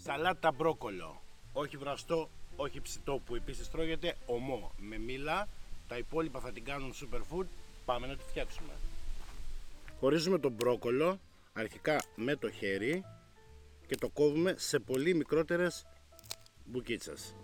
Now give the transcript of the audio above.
Σαλάτα μπρόκολο. Όχι βραστό, όχι ψητό που επίσης τρώγεται, ομό με μήλα. Τα υπόλοιπα θα την κάνουν superfood. Πάμε να τη φτιάξουμε. Χωρίζουμε το μπρόκολο αρχικά με το χέρι και το κόβουμε σε πολύ μικρότερες μπουκίτσες.